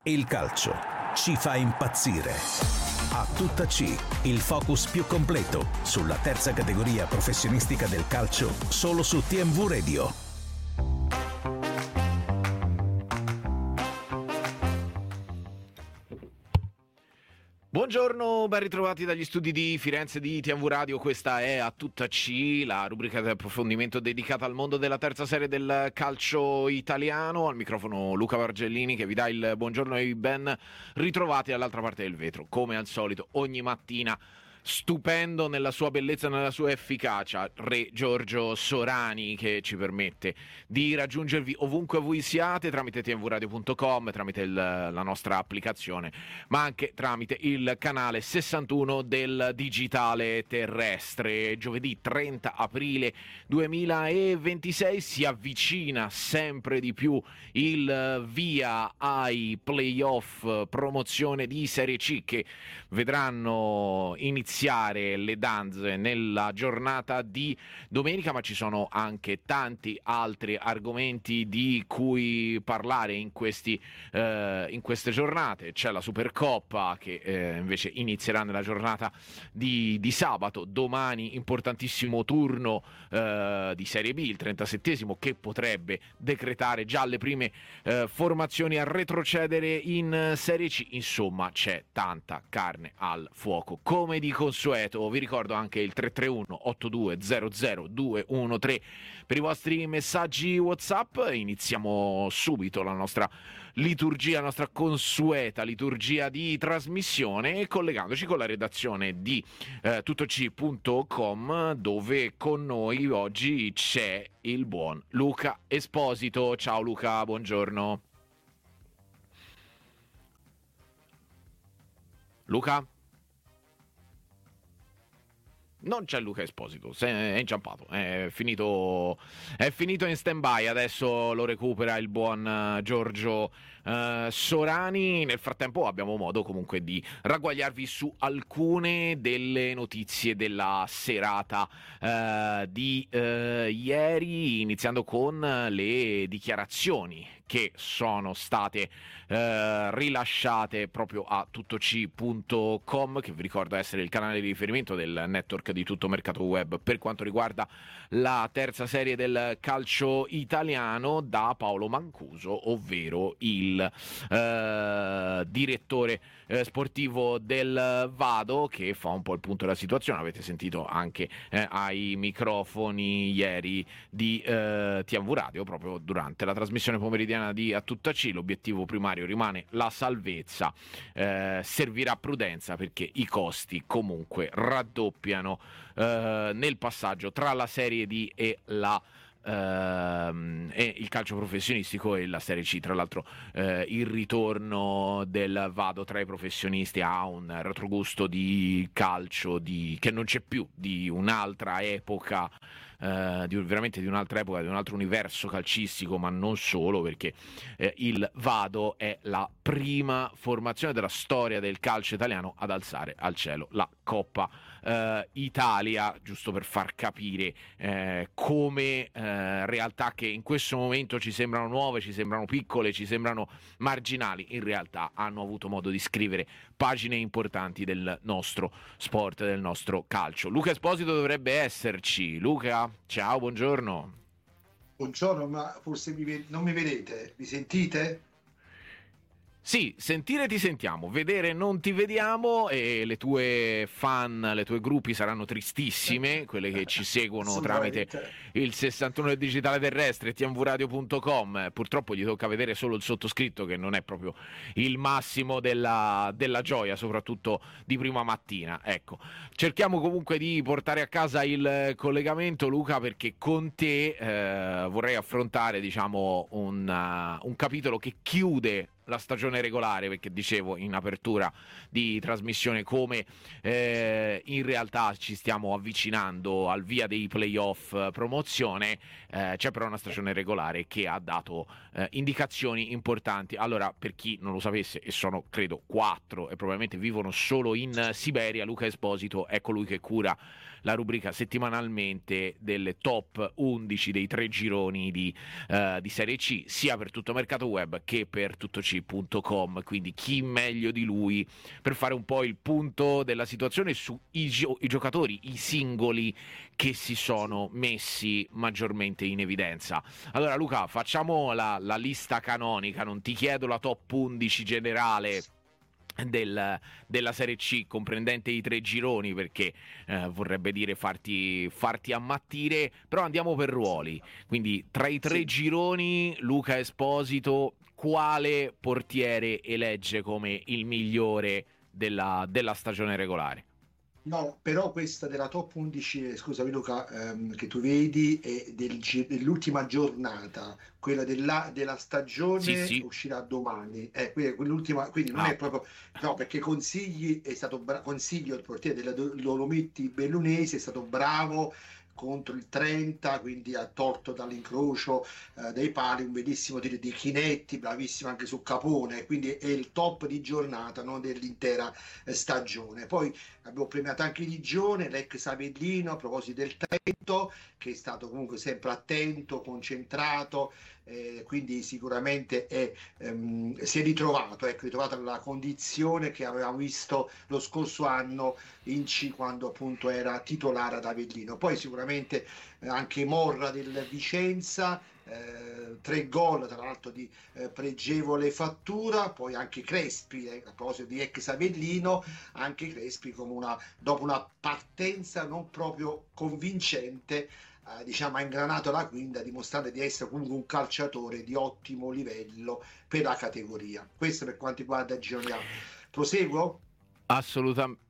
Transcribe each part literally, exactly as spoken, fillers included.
Il calcio ci fa impazzire. A tutta C, il focus più completo sulla terza categoria professionistica del calcio, solo su T M V Radio. Buongiorno, ben ritrovati dagli studi di Firenze di T M V Radio. Questa è A Tutta C, la rubrica di approfondimento dedicata al mondo della terza serie del calcio italiano. Al microfono Luca Vargellini che vi dà il buongiorno e ben ritrovati dall'altra parte del vetro. Come al solito, ogni mattina, stupendo nella sua bellezza e nella sua efficacia, Re Giorgio Sorani, che ci permette di raggiungervi ovunque voi siate tramite t m v radio punto com, tramite il, la nostra applicazione, ma anche tramite il canale sessantuno del digitale terrestre. Giovedì trenta aprile duemilaventisei si avvicina sempre di più il via ai playoff promozione di Serie C, che vedranno iniziare iniziare le danze nella giornata di domenica, ma ci sono anche tanti altri argomenti di cui parlare in, questi, eh, in queste giornate. C'è la Supercoppa che eh, invece inizierà nella giornata di, di sabato. Domani importantissimo turno eh, di Serie B, il trentasettesimo, che potrebbe decretare già le prime eh, formazioni a retrocedere in Serie C. Insomma, c'è tanta carne al fuoco. Come di consueto, vi ricordo anche il tre tre uno otto due zero zero due uno tre per i vostri messaggi WhatsApp. Iniziamo subito la nostra liturgia, la nostra consueta liturgia di trasmissione, collegandoci con la redazione di eh, tuttoc punto com, dove con noi oggi c'è il buon Luca Esposito. Ciao Luca, buongiorno. Luca? Non c'è Luca Esposito, è inciampato, è finito, è finito in stand-by, adesso lo recupera il buon Giorgio uh, Sorani. Nel frattempo abbiamo modo comunque di ragguagliarvi su alcune delle notizie della serata uh, di uh, ieri, iniziando con le dichiarazioni che sono state uh, rilasciate proprio a tuttoc punto com, che vi ricordo essere il canale di riferimento del network di tutto mercato web per quanto riguarda la terza serie del calcio italiano, da Paolo Mancuso, ovvero il eh, direttore eh, sportivo del Vado, che fa un po' il punto della situazione. Avete sentito anche eh, ai microfoni ieri di eh, T M V Radio, proprio durante la trasmissione pomeridiana di A Tutta C. L'obiettivo primario rimane la salvezza, eh, servirà prudenza perché i costi comunque raddoppiano Uh, nel passaggio tra la Serie D e la Uh, e il calcio professionistico e la Serie C. Tra l'altro uh, il ritorno del Vado tra i professionisti ha un retrogusto di calcio di, che non c'è più, di un'altra epoca, uh, di, veramente di un'altra epoca, di un altro universo calcistico, ma non solo, perché uh, il Vado è la prima formazione della storia del calcio italiano ad alzare al cielo la Coppa uh, Italia, giusto per far capire uh, come uh, realtà che in questo momento ci sembrano nuove, ci sembrano piccole, ci sembrano marginali, in realtà hanno avuto modo di scrivere pagine importanti del nostro sport, del nostro calcio. Luca Esposito dovrebbe esserci. Luca, ciao, buongiorno. Buongiorno, ma forse mi, non mi vedete? Mi sentite? Sì, sentire ti sentiamo, vedere non ti vediamo, e le tue fan, le tue gruppi saranno tristissime, quelle che ci seguono tramite il sessantuno del digitale terrestre, t m v radio punto com. Purtroppo gli tocca vedere solo il sottoscritto, che non è proprio il massimo della, della gioia, soprattutto di prima mattina. Ecco, cerchiamo comunque di portare a casa il collegamento, Luca, perché con te eh, vorrei affrontare, diciamo, un, uh, un capitolo che chiude la stagione regolare, perché dicevo in apertura di trasmissione come eh, in realtà ci stiamo avvicinando al via dei playoff promozione. Eh, c'è però una stagione regolare che ha dato eh, indicazioni importanti. Allora, per chi non lo sapesse, e sono credo quattro e probabilmente vivono solo in Siberia, Luca Esposito è colui che cura la rubrica settimanalmente delle top undici dei tre gironi di, uh, di Serie C, sia per tutto mercato web che per tuttoc undici punto com, quindi chi meglio di lui per fare un po' il punto della situazione sui gio- i giocatori, i singoli che si sono messi maggiormente in evidenza. Allora Luca, facciamo la, la lista canonica, non ti chiedo la top undici generale del, della Serie C comprendente i tre gironi, perché eh, vorrebbe dire farti, farti ammattire, però andiamo per ruoli. Quindi tra i tre Sì. gironi, Luca Esposito quale portiere elegge come il migliore della, della stagione regolare? No, però questa della top undici, eh, scusami Luca, ehm, che tu vedi è del gi- dell'ultima giornata, quella della, della Sì, stagione sì. uscirà domani. Eh, que- quell'ultima, quindi non Ah, è proprio, no, perché Consigli è stato bra- Consiglio, il portiere della Do- Dolomitti Bellunesi, è stato bravo contro il trenta, quindi ha tolto dall'incrocio eh, dei pali un bellissimo tiro di Chinetti, bravissimo anche su Capone, quindi è il top di giornata, non dell'intera eh, stagione. Poi abbiamo premiato anche Ligione, l'ex Avellino, a proposito del Trento, che è stato comunque sempre attento, concentrato, eh, quindi sicuramente è, ehm, si è ritrovato, ecco, ritrovato la condizione che avevamo visto lo scorso anno in C, quando appunto era titolare ad Avellino. Poi sicuramente eh, anche Morra del Vicenza, eh, tre gol tra l'altro di eh, pregevole fattura, poi anche Crespi, eh, a proposito di ex Avellino, anche Crespi come una, dopo una partenza non proprio convincente, eh, diciamo, ha ingranato la quinta, dimostrando di essere comunque un calciatore di ottimo livello per la categoria. Questo per quanto riguarda Gironi A. Proseguo? assolutamente.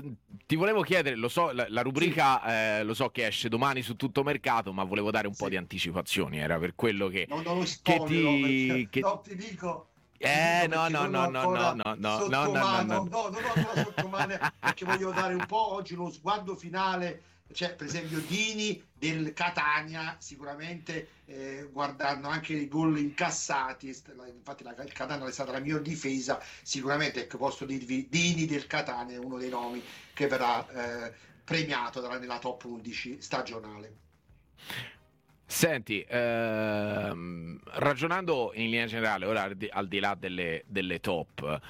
Ti volevo chiedere, lo so, la, la Sì, rubrica eh, lo so che esce domani su tutto mercato, ma volevo dare un po' sì. di anticipazioni, era per quello che, Non, non lo che spoilerò perché ti... Che... no, ti dico, ti Eh, dico no, perché no, non ho no, no, no, ancora no, no, no, sotto no, no, mano, no. no, non ho ancora sotto mano perché voglio dare un po' oggi uno sguardo finale. C'è per esempio Dini del Catania, sicuramente eh, guardando anche i gol incassati, infatti la, il Catania è stata la miglior difesa, sicuramente ecco, posso dirvi Dini del Catania è uno dei nomi che verrà eh, premiato dalla- nella top undici stagionale. Senti, ehm, ragionando in linea generale, ora al di, al di là delle, delle top,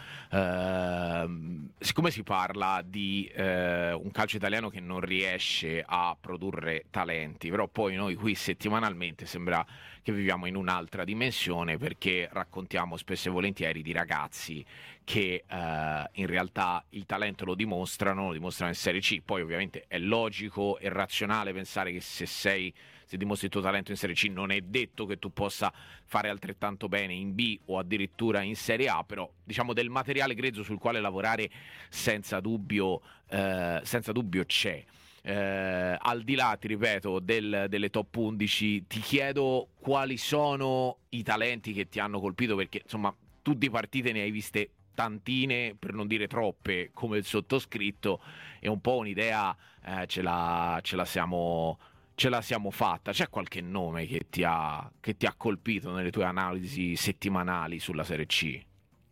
ehm, siccome si parla di eh, un calcio italiano che non riesce a produrre talenti, però poi noi qui settimanalmente sembra che viviamo in un'altra dimensione perché raccontiamo spesso e volentieri di ragazzi che eh, in realtà il talento lo dimostrano, lo dimostrano in Serie C, poi ovviamente è logico e razionale pensare che se sei se dimostri il tuo talento in Serie C non è detto che tu possa fare altrettanto bene in B o addirittura in Serie A, però diciamo del materiale grezzo sul quale lavorare senza dubbio, eh, senza dubbio c'è. Eh, al di là, ti ripeto, del, delle top undici, ti chiedo quali sono i talenti che ti hanno colpito, perché insomma tu di partite ne hai viste tantine, per non dire troppe, come il sottoscritto, e un po' un'idea eh, ce la, ce la siamo ce la siamo fatta. C'è qualche nome che ti ha, che ti ha colpito nelle tue analisi settimanali sulla Serie C?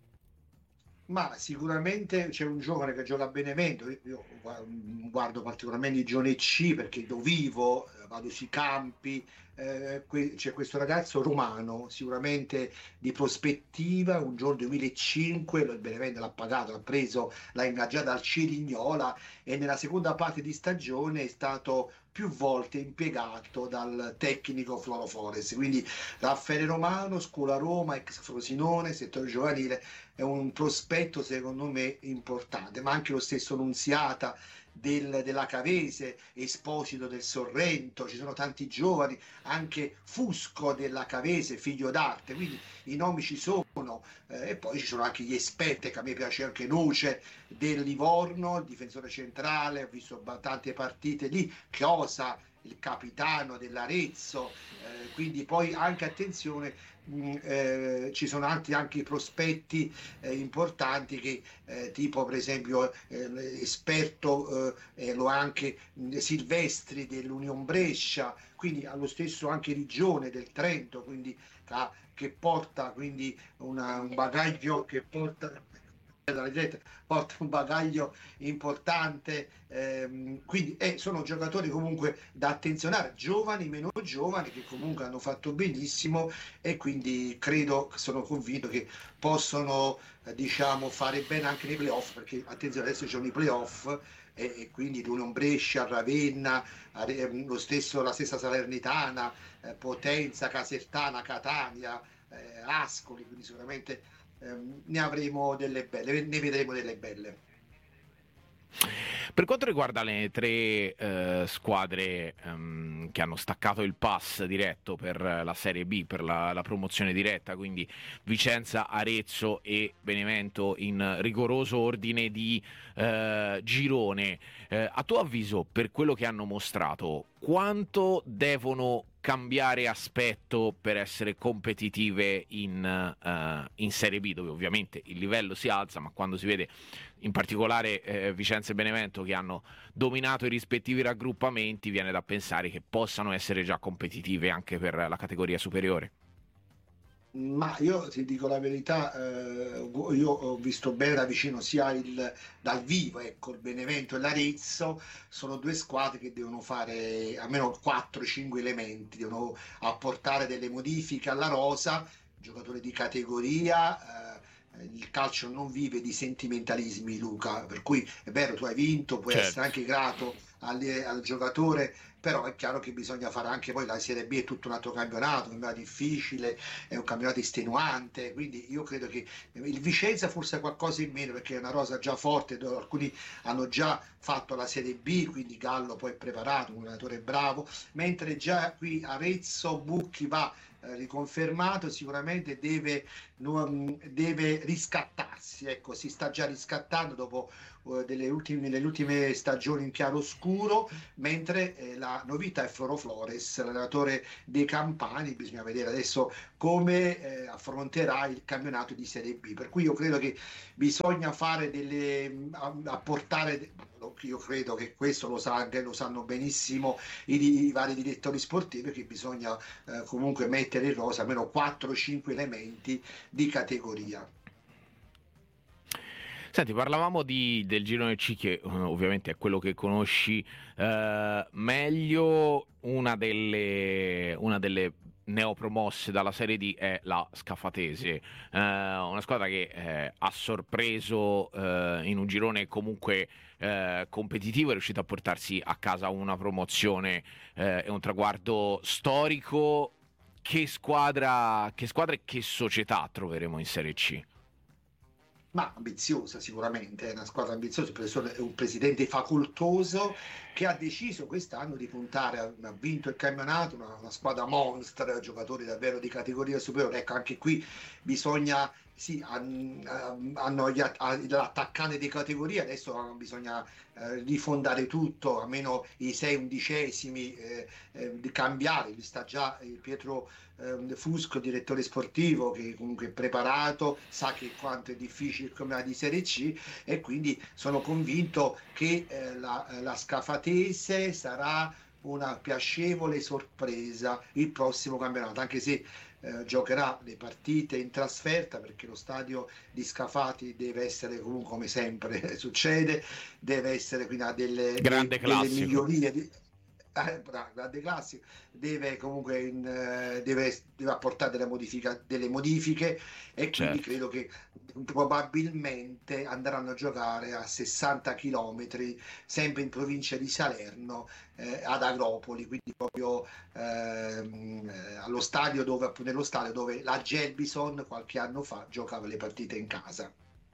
Ma sicuramente c'è un giovane che gioca a Benevento, io io gua- guardo particolarmente i giovani C perché lo vivo, eh, vado sui campi, eh, que- c'è questo ragazzo romano, sicuramente di prospettiva, un giorno duemilacinque, lo- il Benevento l'ha pagato, l'ha preso, l'ha ingaggiato al Cerignola e nella seconda parte di stagione è stato più volte impiegato dal tecnico Floro Forest, quindi Raffaele Romano, Scuola Roma, ex Frosinone, settore giovanile, è un prospetto secondo me importante, ma anche lo stesso Nunziata del, della Cavese, Esposito del Sorrento, ci sono tanti giovani, anche Fusco della Cavese, figlio d'arte, quindi i nomi ci sono, eh, e poi ci sono anche gli esperti, che a me piace anche Noce del Livorno, il difensore centrale, ho visto tante partite lì, Chiosa, il capitano dell'Arezzo, eh, quindi poi anche attenzione, mh, eh, ci sono altri anche prospetti eh, importanti che eh, tipo per esempio eh, esperto eh, lo è anche mh, Silvestri dell'Union Brescia, quindi allo stesso anche Rigione del Trento, quindi tra- che porta quindi una- un bagaglio che porta dalla diretta, porta un bagaglio importante, ehm, quindi eh, sono giocatori comunque da attenzionare, giovani, meno giovani, che comunque hanno fatto benissimo, e quindi credo, sono convinto che possono eh, diciamo fare bene anche nei playoff, perché attenzione, adesso ci sono i playoff, e, e quindi l'Union Brescia, Ravenna, lo stesso, la stessa Salernitana, eh, Potenza, Casertana, Catania, eh, Ascoli, quindi sicuramente ehm, ne avremo delle belle, ne vedremo delle belle. Per quanto riguarda le tre eh, squadre ehm, che hanno staccato il pass diretto per la Serie B, per la, la promozione diretta, quindi Vicenza, Arezzo e Benevento in rigoroso ordine di eh, girone, eh, a tuo avviso, per quello che hanno mostrato, quanto devono cambiare aspetto per essere competitive in, uh, in Serie B, dove ovviamente il livello si alza, ma quando si vede in particolare eh, Vicenza e Benevento che hanno dominato i rispettivi raggruppamenti, viene da pensare che possano essere già competitive anche per la categoria superiore? Ma io ti dico la verità, eh, io ho visto bene da vicino sia il dal vivo, ecco, il Benevento e l'Arezzo, sono due squadre che devono fare almeno quattro cinque elementi, devono apportare delle modifiche alla rosa, giocatori di categoria. Eh, il calcio non vive di sentimentalismi, Luca, per cui è vero, tu hai vinto, puoi Certo. essere anche grato al, al giocatore, però è chiaro che bisogna fare anche poi la Serie B, è tutto un altro campionato, è difficile, è un campionato estenuante, quindi io credo che il Vicenza forse ha qualcosa in meno perché è una rosa già forte, dove alcuni hanno già fatto la Serie B, quindi Gallo poi è preparato, un allenatore bravo, mentre già qui Arezzo, Bucchi va eh, riconfermato, sicuramente deve, non, deve riscattarsi, ecco, si sta già riscattando dopo uh, delle ultime, delle ultime stagioni in chiaroscuro, mentre eh, la novità è Floro Flores, l'allenatore dei Campani. Bisogna vedere adesso come eh, affronterà il campionato di Serie B, per cui io credo che bisogna fare delle apportare, io credo che questo lo, sa, lo sanno benissimo i, i vari direttori sportivi, che bisogna eh, comunque mettere in rosa almeno quattro cinque elementi di categoria. Senti, parlavamo di, del girone C, che uh, ovviamente è quello che conosci uh, meglio. Una delle, una delle neopromosse dalla Serie D è la Scafatese, uh, una squadra che eh, ha sorpreso uh, in un girone comunque uh, competitivo, è riuscita a portarsi a casa una promozione uh, e un traguardo storico. Che squadra, che squadra e che società troveremo in Serie C? Ma ambiziosa sicuramente, è una squadra ambiziosa, è un presidente facoltoso che ha deciso quest'anno di puntare, a, ha vinto il campionato, una, una squadra monster, giocatori davvero di categoria superiore. Ecco, anche qui bisogna, sì, hanno gli, l'attaccante di categoria, adesso bisogna eh, rifondare tutto, almeno i sei undicesimi, eh, eh, di cambiare, li sta già eh, Pietro eh, Fusco, direttore sportivo, che comunque è preparato, sa che quanto è difficile il campionato di Serie C, e quindi sono convinto che eh, la, la Scafatese sarà una piacevole sorpresa il prossimo campionato, anche se eh, giocherà le partite in trasferta, perché lo stadio di Scafati deve essere comunque, come sempre succede, deve essere quindi delle, Grande delle classico. migliorie di, eh, grande classico, deve comunque in, eh, deve, deve apportare delle, modifica, delle modifiche, e quindi Certo. credo che probabilmente andranno a giocare a sessanta chilometri, sempre in provincia di Salerno, eh, ad Agropoli, quindi proprio ehm, allo stadio dove, nello stadio dove la Gelbison qualche anno fa giocava le partite in casa.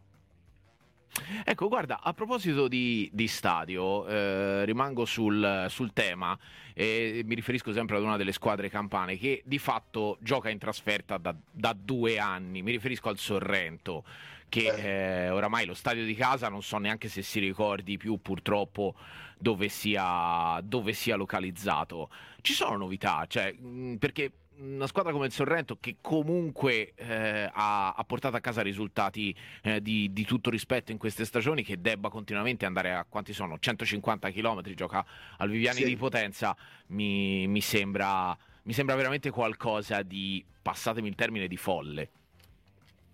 Ecco, guarda, a proposito di, di stadio, eh, rimango sul, sul tema e mi riferisco sempre ad una delle squadre campane che di fatto gioca in trasferta da, da due anni. Mi riferisco al Sorrento, che eh, oramai lo stadio di casa non so neanche se si ricordi più purtroppo dove sia, dove sia localizzato. Ci sono novità, cioè, mh, perché una squadra come il Sorrento, che comunque eh, ha, ha portato a casa risultati eh, di, di tutto rispetto in queste stagioni, che debba continuamente andare a quanti sono centocinquanta chilometri, gioca al Viviani Sì. di Potenza, mi, mi sembra mi sembra veramente qualcosa di, passatemi il termine, di folle.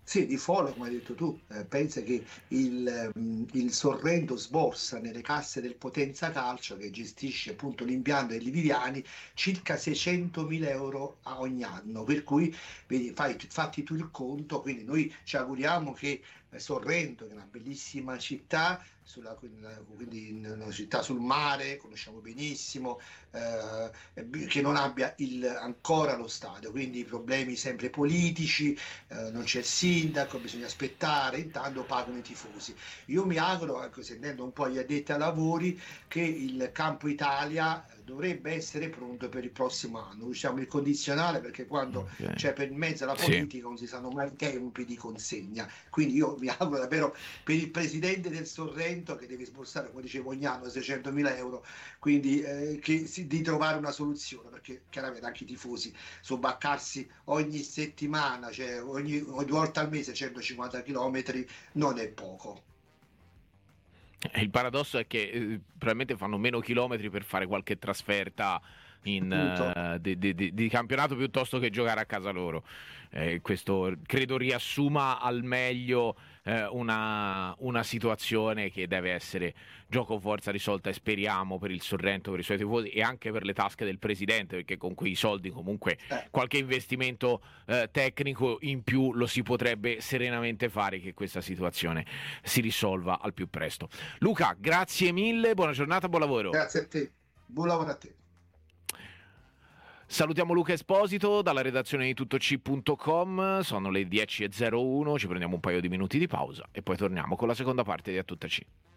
Sì, di follow, come hai detto tu, eh, pensa che il, mm, il Sorrento sborsa nelle casse del Potenza Calcio, che gestisce appunto l'impianto dei Viviani, circa seicentomila euro a ogni anno, per cui vedi, fai, fatti tu il conto, quindi noi ci auguriamo che eh, Sorrento, che è una bellissima città, sulla- quindi una città sul mare, conosciamo benissimo, eh, che non abbia il- ancora lo stadio, quindi problemi sempre politici, eh, non c'è il sindaco, bisogna aspettare, intanto pagano i tifosi. Io mi auguro, ecco, sentendo un po' gli addetti ai lavori, che il Campo Italia dovrebbe essere pronto per il prossimo anno. Usiamo il condizionale perché quando Ok. c'è per mezzo la Sì. politica non si sanno mai i tempi di consegna. Quindi io mi auguro davvero per il presidente del Sorrento, che deve sborsare, come dicevo, ogni anno seicentomila euro, quindi eh, che si- di trovare una soluzione, perché chiaramente anche i tifosi sobbarcarsi ogni settimana, cioè ogni, ogni due volte al mese centocinquanta chilometri non è poco. Il paradosso è che eh, probabilmente fanno meno chilometri per fare qualche trasferta in, Appunto. eh, di, di- di- di campionato piuttosto che giocare a casa loro. Eh, questo credo riassuma al meglio eh, una, una situazione che deve essere gioco forza risolta, e speriamo per il Sorrento, per i suoi tifosi e anche per le tasche del presidente, perché con quei soldi comunque Eh, qualche investimento eh, tecnico in più lo si potrebbe serenamente fare, che questa situazione si risolva al più presto. Luca, grazie mille, buona giornata, buon lavoro. grazie a te, buon lavoro a te. Salutiamo Luca Esposito dalla redazione di tuttoc punto com, sono le dieci e zero uno, ci prendiamo un paio di minuti di pausa e poi torniamo con la seconda parte di A Tutta C.